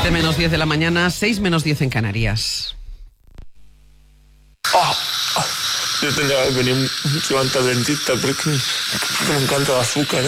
7 menos 10 de la mañana, 6 menos 10 en Canarias. Yo tendría que venir mucho antes al dentista porque me encanta el azúcar.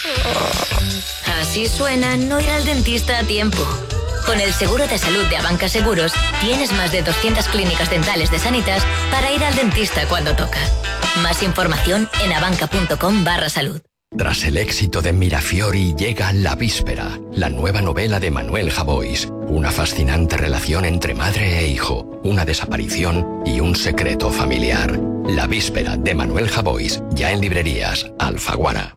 Así suena no ir al dentista a tiempo. Con el seguro de salud de Abanca Seguros, tienes más de 200 clínicas dentales de Sanitas para ir al dentista cuando toca. Más información en abanca.com/salud. Tras el éxito de Mirafiori llega La Víspera, la nueva novela de Manuel Javois. Una fascinante relación entre madre e hijo, una desaparición y un secreto familiar. La Víspera de Manuel Javois, ya en librerías Alfaguara.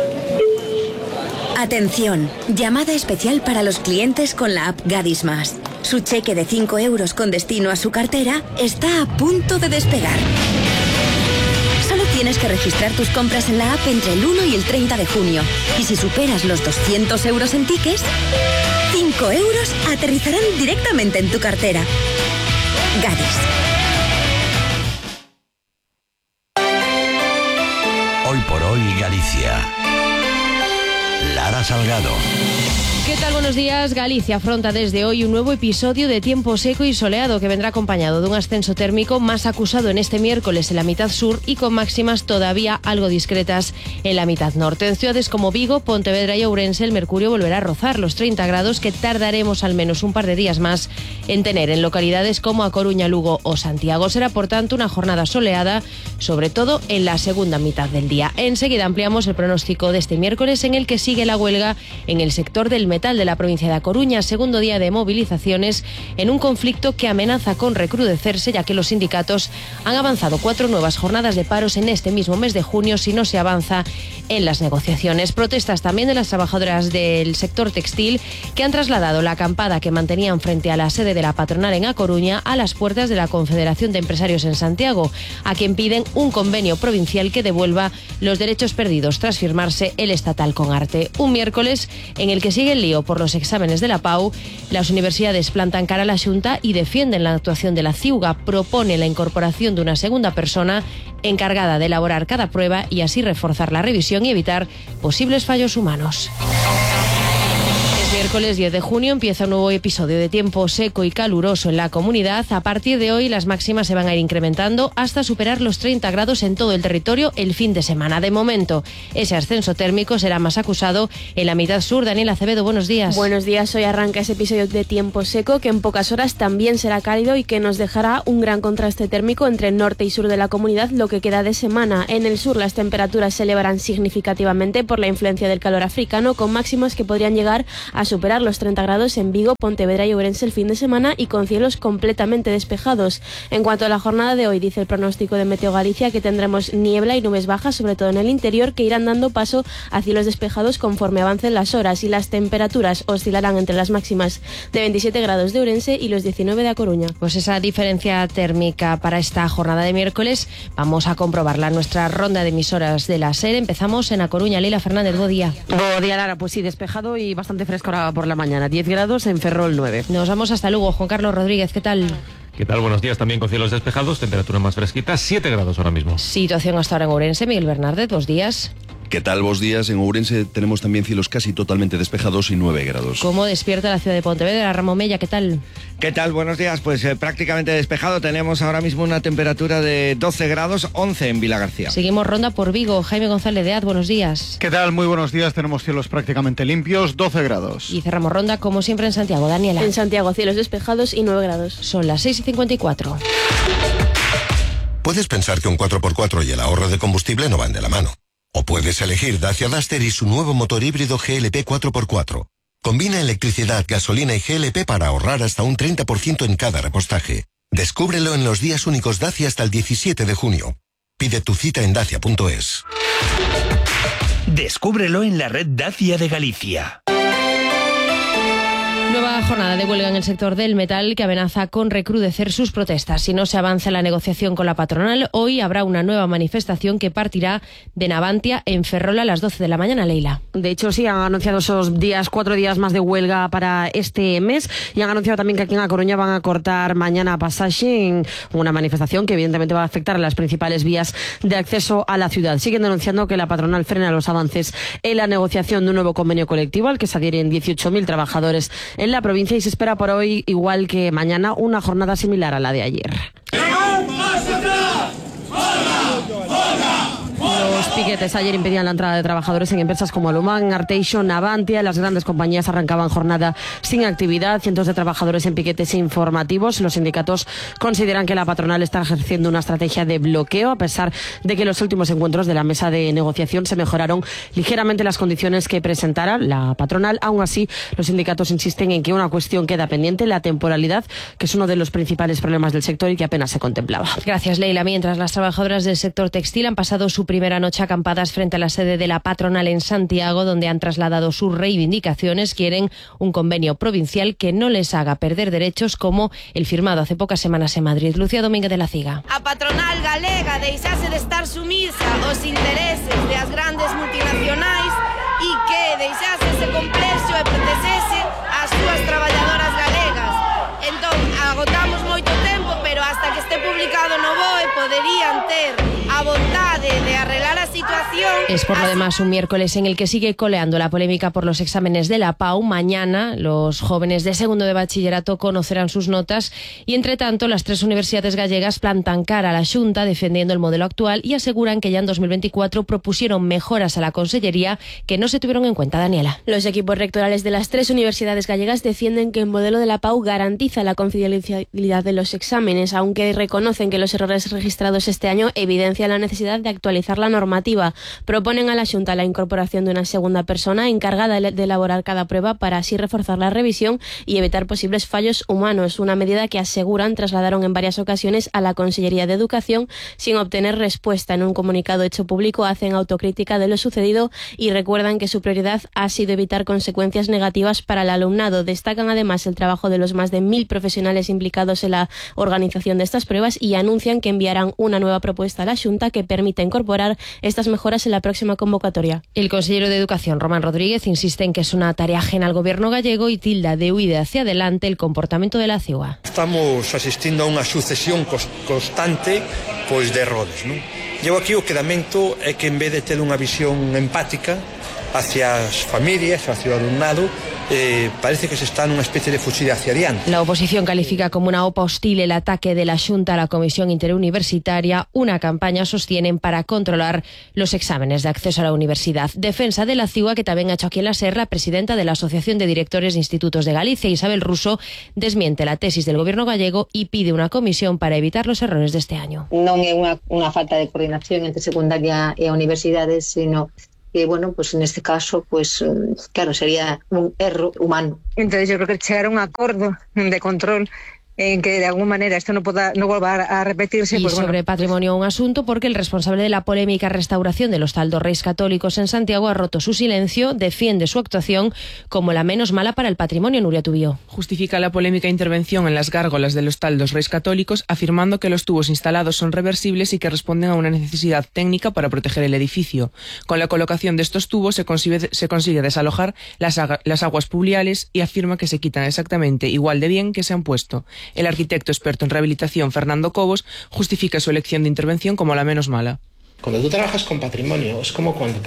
Atención, llamada especial para los clientes con la app Gadis Más. Su cheque de 5 euros con destino a su cartera está a punto de despegar. Solo tienes que registrar tus compras en la app entre el 1 y el 30 de junio. Y si superas los 200 euros en tickets, 5 euros aterrizarán directamente en tu cartera. Gadis. Hoy por hoy Galicia. Lara Salgado. ¿Qué tal? Buenos días. Galicia afronta desde hoy un nuevo episodio de tiempo seco y soleado que vendrá acompañado de un ascenso térmico más acusado en este miércoles en la mitad sur y con máximas todavía algo discretas en la mitad norte. En ciudades como Vigo, Pontevedra y Ourense el mercurio volverá a rozar los 30 grados que tardaremos al menos un par de días más en tener en localidades como A Coruña, Lugo o Santiago. Será por tanto una jornada soleada, sobre todo en la segunda mitad del día. Enseguida ampliamos el pronóstico de este miércoles en el que sigue la huelga en el sector del metal de la provincia de A Coruña, segundo día de movilizaciones en un conflicto que amenaza con recrudecerse, ya que los sindicatos han avanzado 4 nuevas jornadas de paros en este mismo mes de junio si no se avanza en las negociaciones. Protestas también de las trabajadoras del sector textil que han trasladado la acampada que mantenían frente a la sede de la patronal en A Coruña a las puertas de la Confederación de Empresarios en Santiago, a quien piden un convenio provincial que devuelva los derechos perdidos tras firmarse el estatal con Arte. Un miércoles en el que sigue el lío por los exámenes de la PAU, las universidades plantan cara a la Xunta y defienden la actuación de la CIUGA. Propone la incorporación de una segunda persona encargada de elaborar cada prueba y así reforzar la revisión y evitar posibles fallos humanos. Miércoles 10 de junio empieza un nuevo episodio de tiempo seco y caluroso en la comunidad. A partir de hoy las máximas se van a ir incrementando hasta superar los 30 grados en todo el territorio el fin de semana. De momento, ese ascenso térmico será más acusado en la mitad sur. Daniel Acevedo, buenos días. Buenos días, hoy arranca ese episodio de tiempo seco que en pocas horas también será cálido y que nos dejará un gran contraste térmico entre el norte y sur de la comunidad lo que queda de semana. En el sur las temperaturas se elevarán significativamente por la influencia del calor africano, con máximas que podrían llegar a superar los 30 grados en Vigo, Pontevedra y Ourense el fin de semana y con cielos completamente despejados. En cuanto a la jornada de hoy, dice el pronóstico de Meteo Galicia que tendremos niebla y nubes bajas, sobre todo en el interior, que irán dando paso a cielos despejados conforme avancen las horas, y las temperaturas oscilarán entre las máximas de 27 grados de Ourense y los 19 de A Coruña. Pues esa diferencia térmica para esta jornada de miércoles vamos a comprobarla en nuestra ronda de emisoras de la SER. Empezamos en A Coruña. Leila Fernández, buen día. Buen día, Lara. Pues sí, despejado y bastante fresco ahora por la mañana. 10 grados en Ferrol 9. Nos vamos hasta Lugo. Juan Carlos Rodríguez, ¿qué tal? ¿Qué tal? Buenos días, también con cielos despejados, temperatura más fresquita, 7 grados ahora mismo. Situación hasta ahora en Ourense. Miguel Bernárdez, 2 días. ¿Qué tal? Buenos días. En Ourense tenemos también cielos casi totalmente despejados y 9 grados. ¿Cómo despierta la ciudad de Pontevedra? Ramón Mella, ¿qué tal? ¿Qué tal? Buenos días. Pues prácticamente despejado. Tenemos ahora mismo una temperatura de 12 grados, 11 en Vilagarcía. Seguimos ronda por Vigo. Jaime González de Az, buenos días. ¿Qué tal? Muy buenos días. Tenemos cielos prácticamente limpios, 12 grados. Y cerramos ronda, como siempre, en Santiago. Daniela. En Santiago, cielos despejados y 9 grados. Son las 6:54. Puedes pensar que un 4x4 y el ahorro de combustible no van de la mano. O puedes elegir Dacia Duster y su nuevo motor híbrido GLP 4x4. Combina electricidad, gasolina y GLP para ahorrar hasta un 30% en cada repostaje. Descúbrelo en los días únicos Dacia hasta el 17 de junio. Pide tu cita en dacia.es. Descúbrelo en la red Dacia de Galicia. Nueva jornada de huelga en el sector del metal que amenaza con recrudecer sus protestas. Si no se avanza en la negociación con la patronal, hoy habrá una nueva manifestación que partirá de Navantia en Ferrol a las 12 de la mañana, Leila. De hecho, sí, han anunciado esos 4 días más de huelga para este mes y han anunciado también que aquí en A Coruña van a cortar mañana a Pasaxe en una manifestación que evidentemente va a afectar a las principales vías de acceso a la ciudad. Siguen denunciando que la patronal frena los avances en la negociación de un nuevo convenio colectivo al que se adhieren 18.000 trabajadores en la provincia provincia y se espera por hoy, igual que mañana, una jornada similar a la de ayer. Los piquetes ayer impedían la entrada de trabajadores en empresas como Alumán, Arteixo, Navantia. Las grandes compañías arrancaban jornada sin actividad. Cientos de trabajadores en piquetes informativos. Los sindicatos consideran que la patronal está ejerciendo una estrategia de bloqueo, a pesar de que en los últimos encuentros de la mesa de negociación se mejoraron ligeramente las condiciones que presentara la patronal. Aún así, los sindicatos insisten en que una cuestión queda pendiente, la temporalidad, que es uno de los principales problemas del sector y que apenas se contemplaba. Gracias, Leila. Mientras las trabajadoras del sector textil han pasado su primera noche acampadas frente a la sede de la patronal en Santiago, donde han trasladado sus reivindicaciones. Quieren un convenio provincial que no les haga perder derechos como el firmado hace pocas semanas en Madrid. Lucía Domínguez de la Ciga. A patronal galega deixase de estar sumisa aos intereses das grandes multinacionais e que deixase ese complexo e protexese as súas traballadoras galegas. Entón, agotamos moito tempo, pero hasta que este publicado no BOE poderían ter a vontade de arreglar a situación. Es por lo demás un miércoles en el que sigue coleando la polémica por los exámenes de la PAU. Mañana los jóvenes de segundo de bachillerato conocerán sus notas y, entre tanto, las 3 universidades gallegas plantan cara a la Xunta defendiendo el modelo actual y aseguran que ya en 2024 propusieron mejoras a la Consellería que no se tuvieron en cuenta. Daniela. Los equipos rectorales de las 3 universidades gallegas defienden que el modelo de la PAU garantiza la confidencialidad de los exámenes, aunque reconocen que los errores registrados este año evidencian la necesidad de actualizar la normativa. Proponen a la Xunta la incorporación de una segunda persona encargada de elaborar cada prueba para así reforzar la revisión y evitar posibles fallos humanos, una medida que aseguran trasladaron en varias ocasiones a la Consellería de Educación sin obtener respuesta. En un comunicado hecho público hacen autocrítica de lo sucedido y recuerdan que su prioridad ha sido evitar consecuencias negativas para el alumnado. Destacan además el trabajo de los más de 1000 profesionales implicados en la organización de estas pruebas y anuncian que enviarán una nueva propuesta a la Xunta que permita incorporar estas mejoras en la próxima convocatoria. El consejero de Educación, Román Rodríguez, insiste en que es una tarea ajena al gobierno gallego y tilda de huida hacia adelante el comportamento de la CIUA. Estamos asistindo a unha sucesión constante de errores, non? Eu aquí o que lamento é que en vez de ter unha visión empática hacia as familias, hacia o alumnado, parece que se está nunha especie de fuxida hacia adiante. La oposición califica como una OPA hostil el ataque de la Xunta a la Comisión Interuniversitaria, una campaña sostienen para controlar los exámenes de acceso a la universidad. Defensa de la CIUA, que también ha hecho aquí en la SER, la presidenta de la Asociación de Directores de Institutos de Galicia, Isabel Russo, desmiente la tesis del gobierno gallego y pide una comisión para evitar los errores de este año. Non é unha falta de coordinación entre secundaria e universidades, sino que, bueno, pues en este caso, pues claro, sería un erro humano. Entonces yo creo que llegar a un acuerdo de control en que de alguna manera esto no vuelva a repetirse. Y pues sobre bueno. patrimonio un asunto porque el responsable de la polémica restauración de los Taldos Reis Católicos en Santiago ha roto su silencio, defiende su actuación como la menos mala para el patrimonio. Nuria Tubío. Justifica la polémica intervención en las gárgolas de los Taldos Reis Católicos afirmando que los tubos instalados son reversibles y que responden a una necesidad técnica para proteger el edificio. Con la colocación de estos tubos se consigue desalojar las aguas pluviales y afirma que se quitan exactamente igual de bien que se han puesto. El arquitecto experto en rehabilitación, Fernando Cobos, justifica su elección de intervención como la menos mala. Cuando tú trabajas con patrimonio es como cuando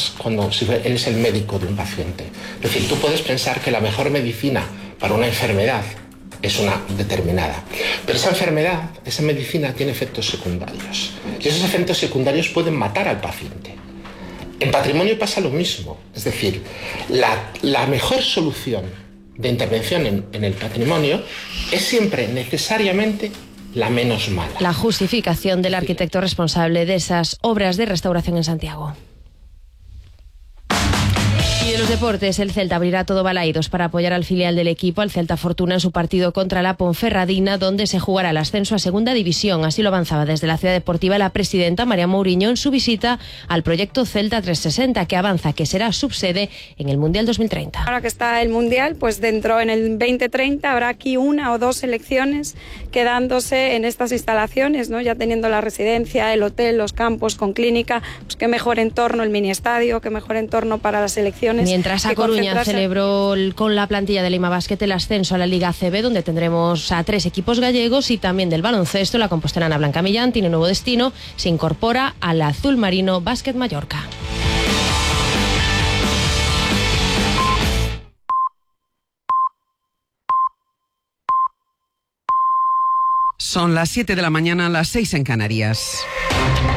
si eres el médico de un paciente. Es decir, tú puedes pensar que la mejor medicina para una enfermedad es una determinada. Pero esa enfermedad, esa medicina tiene efectos secundarios. Y esos efectos secundarios pueden matar al paciente. En patrimonio pasa lo mismo. Es decir, la mejor solución de intervención en el patrimonio es siempre necesariamente la menos mala. La justificación del arquitecto responsable de esas obras de restauración en Santiago. Y de los deportes, el Celta abrirá todo Balaidos para apoyar al filial del equipo, al Celta Fortuna, en su partido contra la Ponferradina, donde se jugará el ascenso a Segunda División. Así lo avanzaba desde la Ciudad Deportiva la presidenta María Mouriño en su visita al proyecto Celta 360, que avanza que será subsede en el Mundial 2030. Ahora que está el Mundial, pues dentro en el 2030 habrá aquí 1 o 2 selecciones quedándose en estas instalaciones, ¿no? Ya teniendo la residencia, el hotel, los campos con clínica, pues qué mejor entorno el mini estadio, qué mejor entorno para las selecciones. Mientras A Coruña celebró con la plantilla de Lima Basket el ascenso a la Liga ACB, donde tendremos a 3 equipos gallegos, y también del baloncesto, la compostelana Blanca Millán tiene nuevo destino, se incorpora al Azul Marino Básquet Mallorca. Son las 7 de la mañana, las 6 en Canarias.